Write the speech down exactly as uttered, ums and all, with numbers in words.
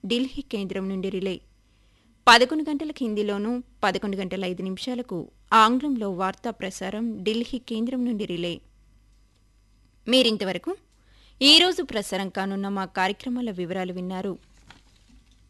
ఢిల్లీ కేంద్రం నుండి రిలే. పదకొండు గంటలకు హిందీలోనూ, పదకొండు గంటల ఐదు నిమిషాలకు ఆంగ్లంలో వార్తా ప్రసారం ఢిల్లీ కేంద్రం నుండి రిలే. మీరింతవరకు ఈరోజు ప్రసారం కానున్న మా కార్యక్రమాల వివరాలు విన్నారు.